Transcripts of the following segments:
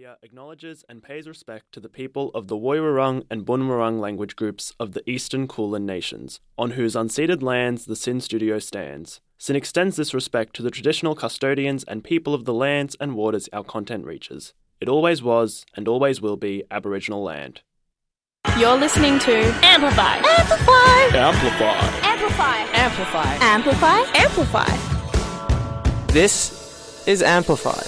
Australia acknowledges and pays respect to the people of the Woiwurrung and Bunurong language groups of the Eastern Kulin Nations, on whose unceded lands the SYN Studio stands. SYN extends this respect to the traditional custodians and people of the lands and waters our content reaches. It always was, and always will be, Aboriginal land. You're listening to Amplify. Amplify! Amplify. Amplify. Amplify. This is Amplify.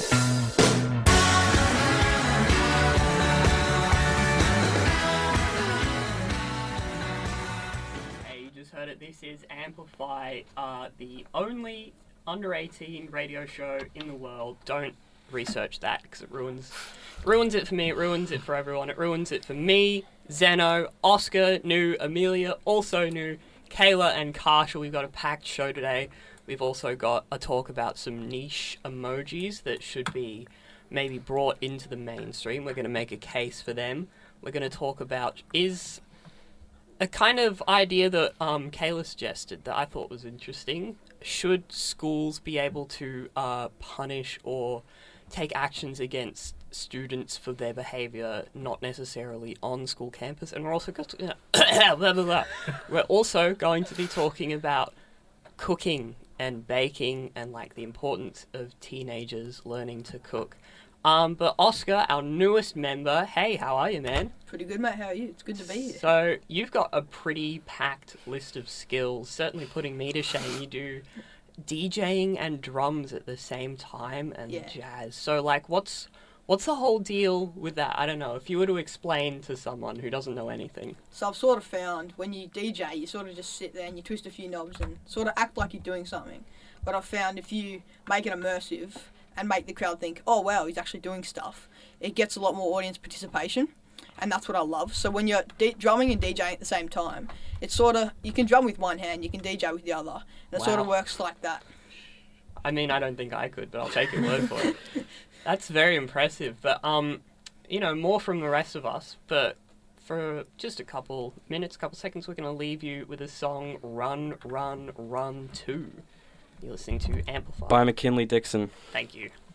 Hey, you just heard it. This is Amplify, the only under 18 radio show in the world. Don't research that because it ruins it for me, it ruins it for everyone, it ruins it for me, Zeno, Oscar, new, Amelia, also new, Kayla and Karsha. We've got a packed show today. We've also got a talk about some niche emojis that should be maybe brought into the mainstream. We're going to make a case for them. We're going to talk about is a kind of idea that Kayla suggested that I thought was interesting. Should schools be able to punish or take actions against students for their behaviour, not necessarily on school campus? And we're also we're also going to be talking about cooking and baking and like the importance of teenagers learning to cook. But Oscar, our newest member, hey, how are you, man? Pretty good, mate. How are you? It's good to be here. So you've got a pretty packed list of skills, certainly putting me to shame. You do DJing and drums at the same time and jazz. So like what's the whole deal with that? I don't know. If you were to explain to someone who doesn't know anything. So I've sort of found when you DJ, you sort of just sit there and you twist a few knobs and sort of act like you're doing something. But I've found if you make it immersive and make the crowd think, oh wow, he's actually doing stuff, it gets a lot more audience participation. And that's what I love. So when you're drumming and DJing at the same time, it's sort of, you can drum with one hand, you can DJ with the other. And it sort of works like that. I mean, I don't think I could, but I'll take your word for it. That's very impressive. But, more from the rest of us. But for just a couple seconds, we're going to leave you with a song, Run, Run, Run 2. You're listening to Amplify. By McKinley Dixon. Thank you.